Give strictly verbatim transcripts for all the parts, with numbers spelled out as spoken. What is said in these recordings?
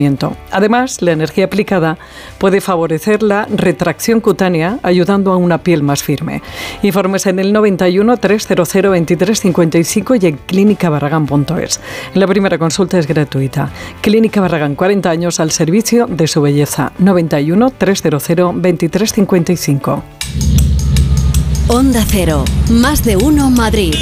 Además, la energía aplicada puede favorecer la retracción cutánea, ayudando a una piel más firme. Informes en el noventa y uno, trescientos veintitrés, cincuenta y cinco y en clínica barragán punto es. La primera consulta es gratuita. Clínica Barragán, cuarenta años al servicio de su belleza. noventa y uno, trescientos veintitrés, cincuenta y cinco. Onda Cero, más de uno Madrid.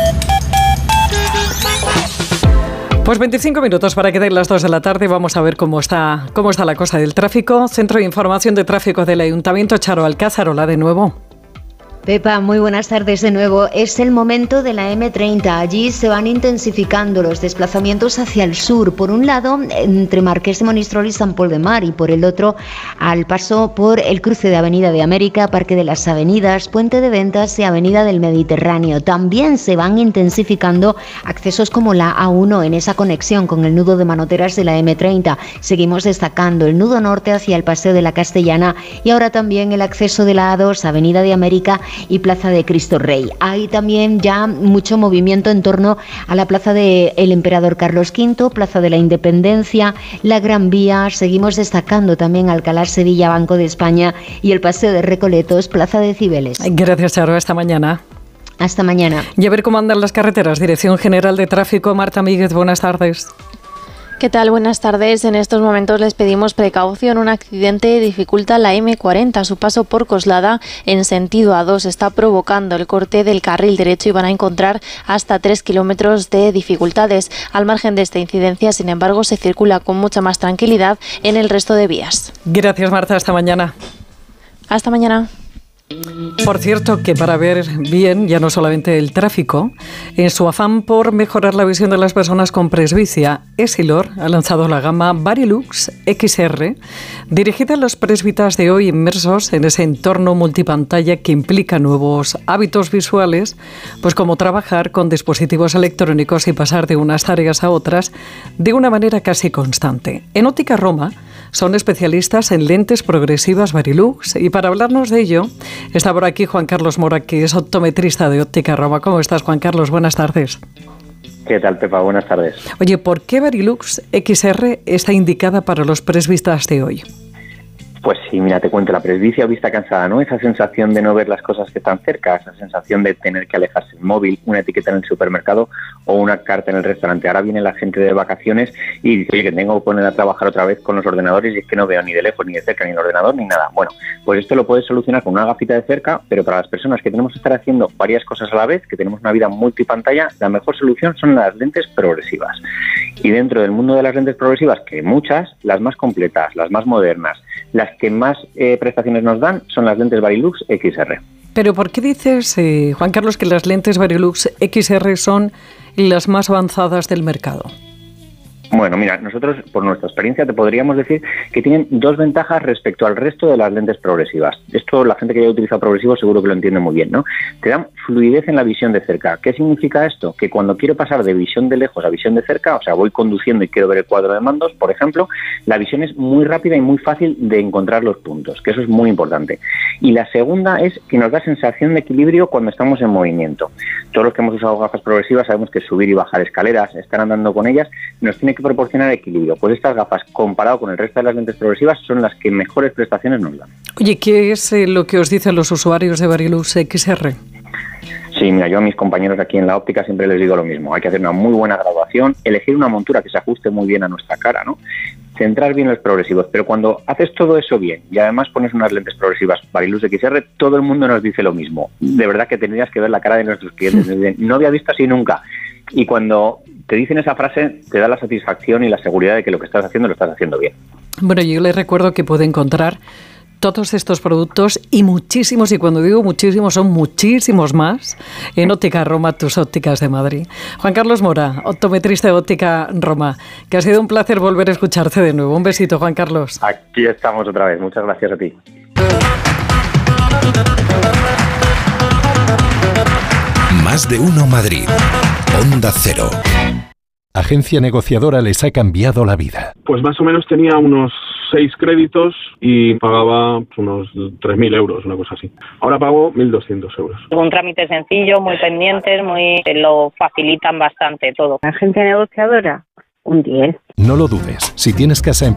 Pues veinticinco minutos para que den las dos de la tarde. Vamos a ver cómo está, cómo está la cosa del tráfico. Centro de Información de Tráfico del Ayuntamiento, Charo Alcázar, hola de nuevo. Pepa, muy buenas tardes de nuevo. Es el momento de la eme treinta. Allí se van intensificando los desplazamientos hacia el sur. Por un lado, entre Marqués de Monistrol y San Pol de Mar, y por el otro, al paso por el cruce de Avenida de América, Parque de las Avenidas, Puente de Ventas y Avenida del Mediterráneo. También se van intensificando accesos como la A uno en esa conexión con el nudo de manoteras de la eme treinta. Seguimos destacando el nudo norte hacia el Paseo de la Castellana y ahora también el acceso de la A dos, Avenida de América y Plaza de Cristo Rey. Hay también ya mucho movimiento en torno a la Plaza del Emperador Carlos quinto, Plaza de la Independencia, la Gran Vía. Seguimos destacando también Alcalá Sevilla, Banco de España y el Paseo de Recoletos, Plaza de Cibeles. Gracias, Charo. Hasta mañana. Hasta mañana. Y a ver cómo andan las carreteras. Dirección General de Tráfico, Marta Míguez, buenas tardes. ¿Qué tal? Buenas tardes. En estos momentos les pedimos precaución. Un accidente dificulta la eme cuarenta. Su paso por Coslada en sentido A dos está provocando el corte del carril derecho y van a encontrar hasta tres kilómetros de dificultades. Al margen de esta incidencia, sin embargo, se circula con mucha más tranquilidad en el resto de vías. Gracias, Marta. Hasta mañana. Hasta mañana. Por cierto, que para ver bien, ya no solamente el tráfico, en su afán por mejorar la visión de las personas con presbicia, Essilor ha lanzado la gama Varilux equis erre, dirigida a los presbitas de hoy inmersos en ese entorno multipantalla que implica nuevos hábitos visuales, pues como trabajar con dispositivos electrónicos y pasar de unas tareas a otras de una manera casi constante. En Óptica Roma son especialistas en lentes progresivas Varilux y para hablarnos de ello está por aquí Juan Carlos Mora, que es optometrista de Óptica Roma. ¿Cómo estás, Juan Carlos? Buenas tardes. ¿Qué tal, Pepa? Buenas tardes. Oye, ¿por qué Varilux equis erre está indicada para los presbitas de hoy? Pues sí, mira, te cuento, la presbicia o vista cansada, ¿no? Esa sensación de no ver las cosas que están cerca, esa sensación de tener que alejarse el móvil, una etiqueta en el supermercado o una carta en el restaurante. Ahora viene la gente de vacaciones y dice, oye, que tengo que poner a trabajar otra vez con los ordenadores y es que no veo ni de lejos, ni de cerca, ni el ordenador, ni nada. Bueno, pues esto lo puedes solucionar con una gafita de cerca, pero para las personas que tenemos que estar haciendo varias cosas a la vez, que tenemos una vida multipantalla, la mejor solución son las lentes progresivas. Y dentro del mundo de las lentes progresivas, que muchas, las más completas, las más modernas, las que más eh, prestaciones nos dan son las lentes Varilux equis erre. Pero ¿por qué dices, eh, Juan Carlos, que las lentes Varilux equis erre son las más avanzadas del mercado? Bueno, mira, nosotros por nuestra experiencia te podríamos decir que tienen dos ventajas respecto al resto de las lentes progresivas. Esto la gente que ya utiliza progresivos seguro que lo entiende muy bien, ¿no? Te dan fluidez en la visión de cerca. ¿Qué significa esto? Que cuando quiero pasar de visión de lejos a visión de cerca, o sea, voy conduciendo y quiero ver el cuadro de mandos, por ejemplo, la visión es muy rápida y muy fácil de encontrar los puntos, que eso es muy importante. Y la segunda es que nos da sensación de equilibrio cuando estamos en movimiento. Todos los que hemos usado gafas progresivas sabemos que subir y bajar escaleras, estar andando con ellas, nos tiene que proporcionar equilibrio. Pues estas gafas, comparado con el resto de las lentes progresivas, son las que mejores prestaciones nos dan. Oye, ¿qué es eh, lo que os dicen los usuarios de Varilux equis erre? Sí, mira, yo a mis compañeros aquí en la óptica siempre les digo lo mismo. Hay que hacer una muy buena graduación, elegir una montura que se ajuste muy bien a nuestra cara, ¿no? Centrar bien los progresivos, pero cuando haces todo eso bien y además pones unas lentes progresivas Varilux equis erre, todo el mundo nos dice lo mismo. De verdad que tendrías que ver la cara de nuestros clientes. No había visto así nunca. Y cuando te dicen esa frase, te da la satisfacción y la seguridad de que lo que estás haciendo lo estás haciendo bien. Bueno, yo les recuerdo que puede encontrar todos estos productos y muchísimos, y cuando digo muchísimos, son muchísimos más, en Óptica Roma, tus ópticas de Madrid. Juan Carlos Mora, optometrista de Óptica Roma, que ha sido un placer volver a escucharte de nuevo. Un besito, Juan Carlos. Aquí estamos otra vez. Muchas gracias a ti. Más de uno Madrid. Onda Cero. Agencia negociadora les ha cambiado la vida. Pues más o menos tenía unos seis créditos y pagaba unos tres mil euros, una cosa así. Ahora pago mil doscientos euros. Un trámite sencillo, muy pendientes, muy lo facilitan bastante todo. Agencia negociadora, un diez. No lo dudes. Si tienes casa en